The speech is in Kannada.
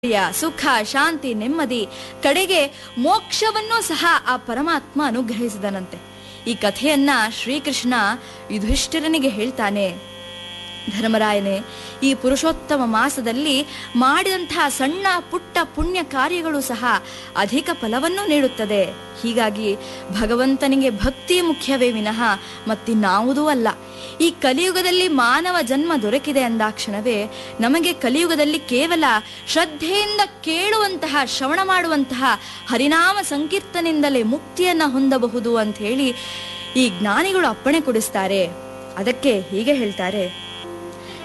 ಸುಖ, ಶಾಂತಿ, ನೆಮ್ಮದಿ, ಕಡೆಗೆ ಮೋಕ್ಷವನ್ನೂ ಸಹ ಆ ಪರಮಾತ್ಮ ಅನುಗ್ರಹಿಸಿದನಂತೆ. ಈ ಕಥೆಯನ್ನ ಶ್ರೀಕೃಷ್ಣ ಯುಧಿಷ್ಠಿರನಿಗೆ ಹೇಳ್ತಾನೆ. ಧರ್ಮರಾಯನೇ, ಈ ಪುರುಷೋತ್ತಮ ಮಾಸದಲ್ಲಿ ಮಾಡಿದಂತಹ ಸಣ್ಣ ಪುಟ್ಟ ಪುಣ್ಯ ಕಾರ್ಯಗಳು ಸಹ ಅಧಿಕ ಫಲವನ್ನು ನೀಡುತ್ತದೆ. ಹೀಗಾಗಿ ಭಗವಂತನಿಗೆ ಭಕ್ತಿ ಮುಖ್ಯವೇ ವಿನಃ ಮತ್ತಿನ್ನಾವುದೂ ಅಲ್ಲ. ಈ ಕಲಿಯುಗದಲ್ಲಿ ಮಾನವ ಜನ್ಮ ದೊರಕಿದೆ ಅಂದಾಕ್ಷಣವೇ ನಮಗೆ ಕಲಿಯುಗದಲ್ಲಿ ಕೇವಲ ಶ್ರದ್ಧೆಯಿಂದ ಕೇಳುವಂತಹ, ಶ್ರವಣ ಮಾಡುವಂತಹ ಹರಿನಾಮ ಸಂಕೀರ್ತನಿಂದಲೇ ಮುಕ್ತಿಯನ್ನ ಹೊಂದಬಹುದು ಅಂತ ಹೇಳಿ ಈ ಜ್ಞಾನಿಗಳು ಅಪ್ಪಣೆ ಕೊಡಿಸ್ತಾರೆ. ಅದಕ್ಕೆ ಹೀಗೆ ಹೇಳ್ತಾರೆ.